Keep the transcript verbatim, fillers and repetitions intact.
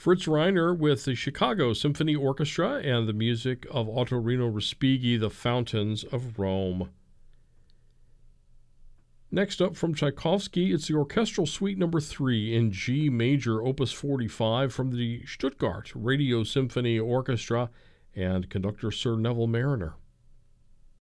Fritz Reiner with the Chicago Symphony Orchestra and the music of Ottorino Respighi, The Fountains of Rome. Next up from Tchaikovsky, it's the Orchestral Suite Number three in G Major, Opus forty-five, from the Stuttgart Radio Symphony Orchestra and conductor Sir Neville Marriner.